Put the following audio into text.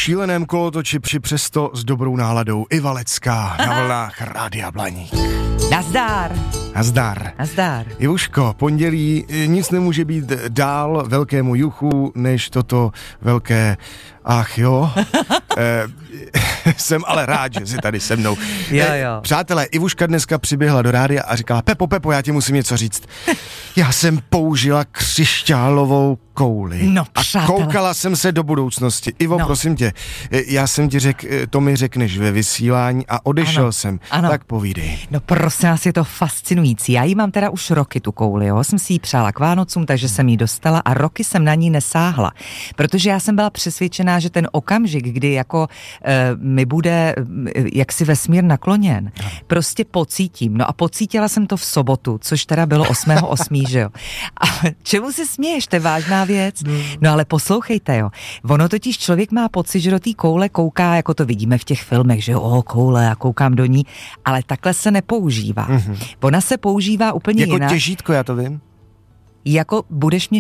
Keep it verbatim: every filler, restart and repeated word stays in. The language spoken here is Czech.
šíleném kolotoči při přesto s dobrou náladou Iva Lecká na vlnách Rádia Blaník. Nazdar. Nazdar. Nazdar. Ivuško, pondělí, nic nemůže být dál velkému juchu, než toto velké, ach jo, e, jsem ale rád, že jsi tady se mnou. Jo, jo. Přátelé, Ivuška dneska přiběhla do rádia a říkala, Pepo, Pepo, já ti musím něco říct. Já jsem použila křišťálovou kouli. No, a přátelé. koukala jsem se do budoucnosti. Ivo, no. prosím tě, já jsem ti řekl, to mi řekneš ve vysílání a odešel ano, jsem. Ano. Tak povídej. No prosím vás, je to fascinující. Já jí mám teda už roky tu kouli, jo. Jsem si ji přála k Vánocům, takže jsem ji dostala a roky jsem na ní nesáhla. Protože já jsem byla přesvědčená, že ten okamžik, kdy jako e, mi bude e, jaksi vesmír nakloněn, prostě pocítím. No a pocítila jsem to v sobotu, což teda bylo osmého osmého že jo. A čemu se směješ, to je vážná věc? No ale poslouchejte, jo. Ono totiž člověk má pocit, že do té koule kouká, jako to vidíme v těch filmech, že jo, o, koule, a koukám do ní, ale takhle se nepoužívá. Mm-hmm. Ona se používá úplně jako jinak. Jako těžítko, já to vím. Jako budeš mě